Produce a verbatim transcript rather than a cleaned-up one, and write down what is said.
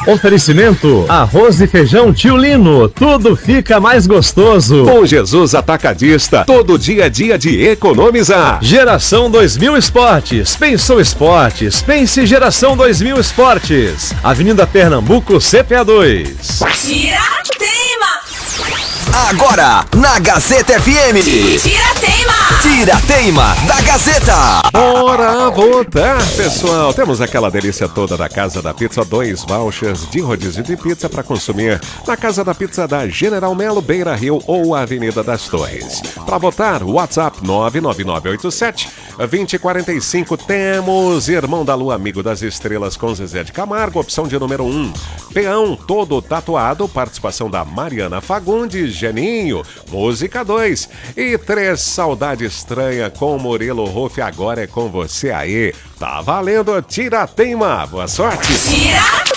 Oferecimento, arroz e feijão Tio Lino, tudo fica mais gostoso. Bom Jesus Atacadista, todo dia é dia de economizar. Geração dois mil Esportes, pensou esportes, pense Geração dois mil Esportes. Avenida Pernambuco, C P A dois. Tirateima! Agora, na Gazeta F M. Tirateima! Tirateima da Gazeta. Bora voltar, pessoal. Temos aquela delícia toda da Casa da Pizza, dois vouchers de rodízio de pizza para consumir na Casa da Pizza da General Melo, Beira Rio ou Avenida das Torres. Para votar, WhatsApp nove nove nove oito sete, dois zero quatro cinco. Temos Irmão da Lua, Amigo das Estrelas com Zezé de Camargo, opção de número um. Peão, todo tatuado, participação da Mariana Fagundes, Geninho, música dois. E três, Saudade Estranha com Murilo Ruff, agora é com você aí. Tá valendo, Tirateima. Boa sorte. Tirateima!